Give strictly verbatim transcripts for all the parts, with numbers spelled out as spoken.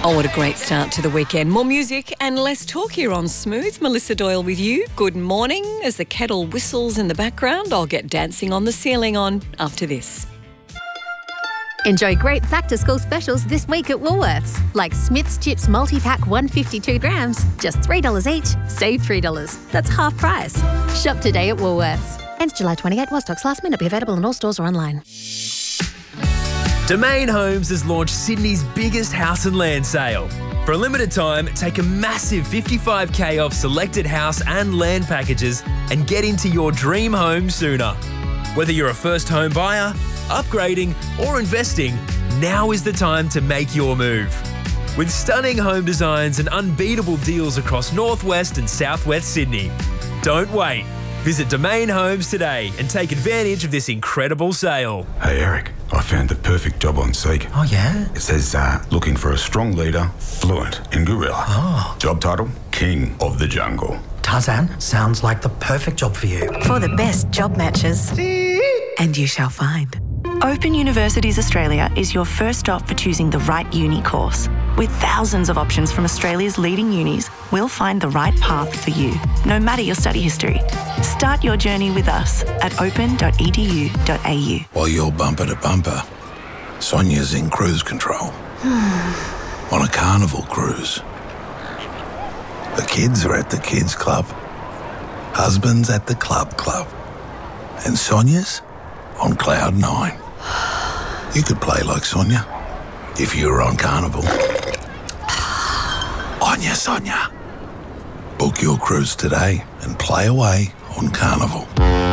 Oh, what a great start to the weekend. More music and less talk here on Smooth. Melissa Doyle with you. Good morning. As the kettle whistles in the background, I'll get Dancing on the Ceiling on after this. Enjoy great back-to-school specials this week at Woolworths, like Smith's Chips multi-pack one hundred fifty-two grams, just three dollars each, save three dollars. That's half price. Shop today at Woolworths. Ends July twenty-eighth, while stocks last minute. Be available in all stores or online. Domain Homes has launched Sydney's biggest house and land sale. For a limited time, take a massive fifty-five K off selected house and land packages and get into your dream home sooner. Whether you're a first home buyer, upgrading or investing, now is the time to make your move. With stunning home designs and unbeatable deals across northwest and southwest Sydney. Don't wait. Visit Domain Homes today and take advantage of this incredible sale. Hey Eric, I found the perfect job on Seek. Oh yeah? It says uh, looking for a strong leader, fluent in gorilla. Oh. Job title, King of the Jungle. Tarzan, sounds like the perfect job for you. For the best job matches. And you shall find. Open Universities Australia is your first stop for choosing the right uni course. With thousands of options from Australia's leading unis, we'll find the right path for you, no matter your study history. Start your journey with us at open dot e d u dot a u. While you're bumper to bumper, Sonia's in cruise control. On a carnival cruise. The kids are at the kids club. Husband's at the club club. And Sonia's on cloud nine. You could play like Sonia if you were on Carnival. Anya, Sonia. Book your cruise today and play away on Carnival.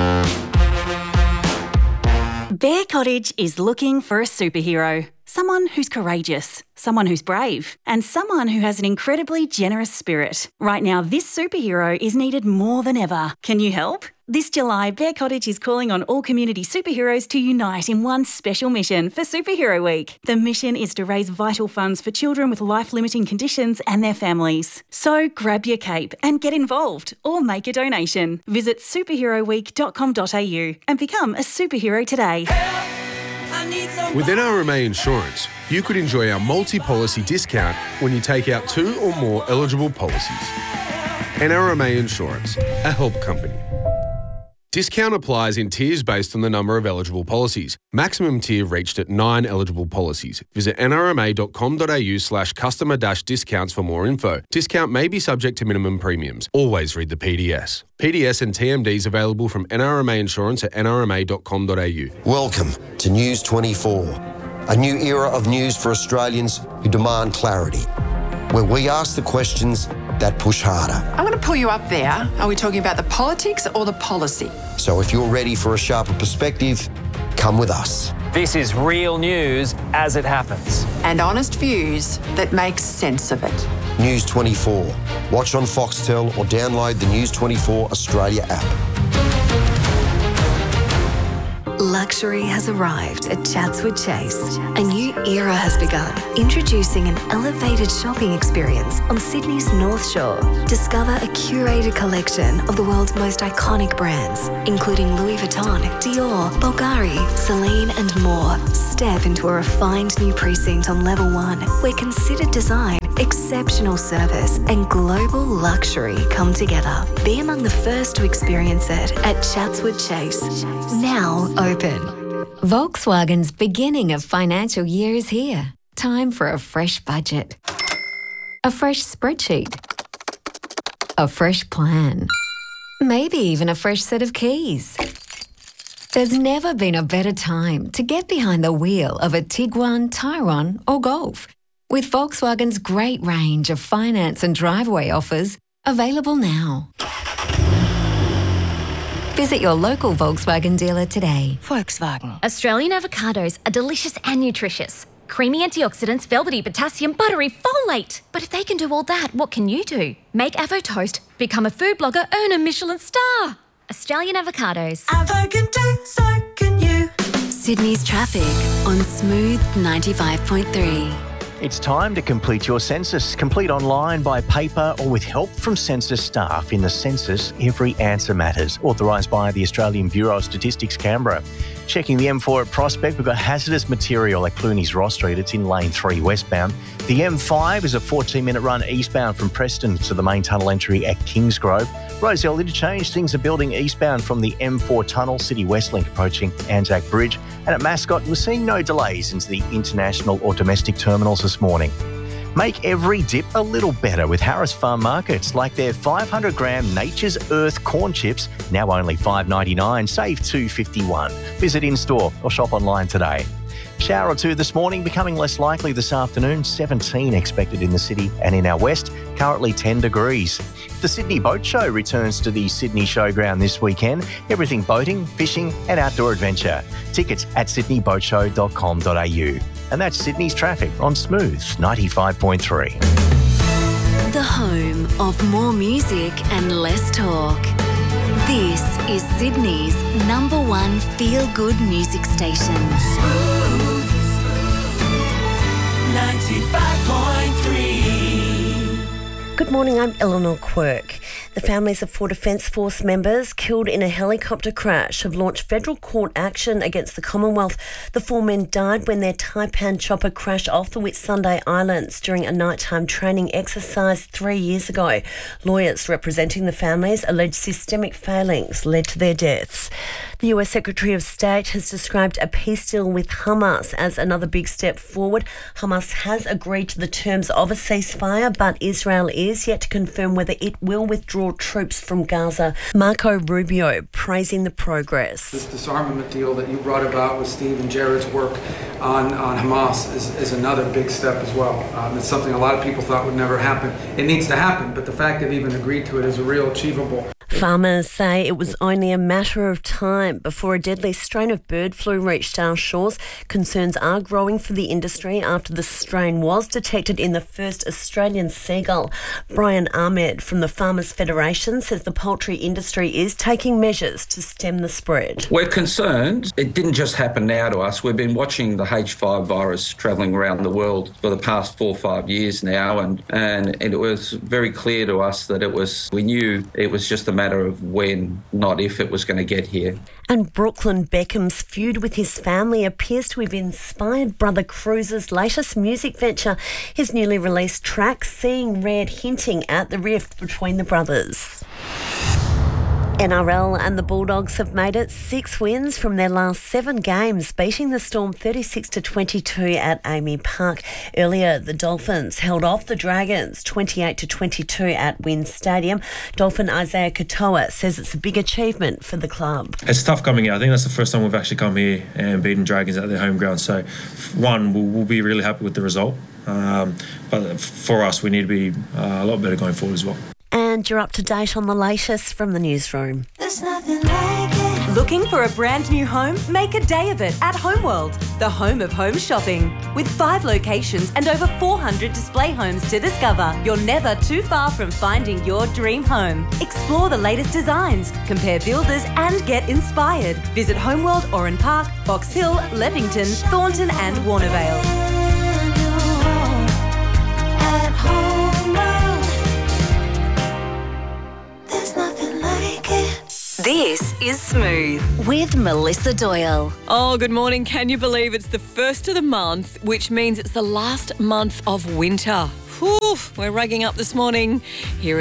Bear Cottage is looking for a superhero. Someone who's courageous, someone who's brave, and someone who has an incredibly generous spirit. Right now, this superhero is needed more than ever. Can you help? This July, Bear Cottage is calling on all community superheroes to unite in one special mission for Superhero Week. The mission is to raise vital funds for children with life-limiting conditions and their families. So grab your cape and get involved or make a donation. Visit superhero week dot com dot a u and become a superhero today. With N R M A Insurance, you could enjoy our multi-policy discount when you take out two or more eligible policies. N R M A Insurance, a help company. Discount applies in tiers based on the number of eligible policies. Maximum tier reached at nine eligible policies. Visit n r m a dot com dot a u slash customer dash discounts for more info. Discount may be subject to minimum premiums. Always read the P D S. P D S and T M Ds available from N R M A Insurance at n r m a dot com dot a u. Welcome to News twenty-four, a new era of news for Australians who demand clarity, where we ask the questions that push harder. I'm going to pull you up there. Are we talking about the politics or the policy? So if you're ready for a sharper perspective, come with us. This is real news as it happens. And honest views that make sense of it. News twenty-four. Watch on Foxtel or download the News twenty-four Australia app. Luxury has arrived at Chatswood Chase. A new era has begun, introducing an elevated shopping experience on Sydney's North Shore. Discover a curated collection of the world's most iconic brands, including Louis Vuitton, Dior, Bulgari, Celine, and more. Step into a refined new precinct on level one, where considered design, exceptional service, and global luxury come together. Be among the first to experience it at Chatswood Chase. Now open. Volkswagen's beginning of financial year is here. Time for a fresh budget. A fresh spreadsheet. A fresh plan. Maybe even a fresh set of keys. There's never been a better time to get behind the wheel of a Tiguan, Tyrone or Golf. With Volkswagen's great range of finance and driveway offers available now. Visit your local Volkswagen dealer today. Volkswagen. Australian avocados are delicious and nutritious. Creamy antioxidants, velvety potassium, buttery folate. But if they can do all that, what can you do? Make Avo Toast, become a food blogger, earn a Michelin star. Australian avocados. Avo can do, so can you. Sydney's traffic on Smooth ninety-five point three. It's time to complete your census. Complete online, by paper, or with help from census staff in the Census Every Answer Matters, authorised by the Australian Bureau of Statistics, Canberra. Checking the M four at Prospect, we've got hazardous material at Clooney's Ross Street. It's in lane three westbound. The M five is a fourteen-minute run eastbound from Preston to the main tunnel entry at Kingsgrove. Rozelle Interchange, things are building eastbound from the M four tunnel, City Westlink approaching Anzac Bridge. And at Mascot, we're seeing no delays into the international or domestic terminals this morning. Make every dip a little better with Harris Farm Markets, like their five hundred gram Nature's Earth corn chips, now only five ninety-nine, save two fifty-one. Visit in-store or shop online today. Shower or two this morning, becoming less likely this afternoon. seventeen expected in the city and in our west, currently ten degrees. The Sydney Boat Show returns to the Sydney Showground this weekend. Everything boating, fishing and outdoor adventure. Tickets at sydney boat show dot com dot a u. And that's Sydney's traffic on Smooth ninety-five point three. The home of more music and less talk. This is Sydney's number one feel-good music station. Smooth ninety-five point three. Good morning, I'm Eleanor Quirk. The families of four Defence Force members killed in a helicopter crash have launched federal court action against the Commonwealth. The four men died when their Taipan chopper crashed off the Whitsunday Islands during a nighttime training exercise three years ago. Lawyers representing the families allege systemic failings led to their deaths. The U S Secretary of State has described a peace deal with Hamas as another big step forward. Hamas has agreed to the terms of a ceasefire, but Israel is yet to confirm whether it will withdraw troops from Gaza. Marco Rubio praising the progress. This disarmament deal that you brought about with Steve and Jared's work on, on Hamas is, is another big step as well. Um, it's something a lot of people thought would never happen. It needs to happen, but the fact they've even agreed to it is a real achievable. Farmers say it was only a matter of time before a deadly strain of bird flu reached our shores. Concerns are growing for the industry after the strain was detected in the first Australian seagull. Brian Ahmed from the Farmers Federation says the poultry industry is taking measures to stem the spread. We're concerned. It didn't just happen now to us. We've been watching the H five virus travelling around the world for the past four or five years now, and, and it was very clear to us that it was, we knew it was just a matter of when, not if, it was going to get here. And Brooklyn Beckham's feud with his family appears to have inspired Brother Cruz's latest music venture. His newly released track, Seeing Red, hinting at the rift between the brothers. N R L and the Bulldogs have made it six wins from their last seven games, beating the Storm thirty-six to twenty-two at Amy Park. Earlier, the Dolphins held off the Dragons twenty-eight to twenty-two at Wynn Stadium. Dolphin Isaiah Katoa says it's a big achievement for the club. It's tough coming here. I think that's the first time we've actually come here and beaten Dragons at their home ground. So, one, we'll, we'll be really happy with the result. Um, but for us, we need to be uh, a lot better going forward as well. And you're up to date on the latest from the newsroom. There's nothing like it. Looking for a brand new home? Make a day of it at Homeworld, the home of home shopping. With five locations and over four hundred display homes to discover, you're never too far from finding your dream home. Explore the latest designs, compare builders and get inspired. Visit Homeworld Oran Park, Box Hill, Leppington, Thornton and Warnervale. At Homeworld, there's nothing like it. This is Smooth with Melissa Doyle. Oh, good morning. Can you believe it's the first of the month, which means it's the last month of winter? Whew, we're ragging up this morning. Here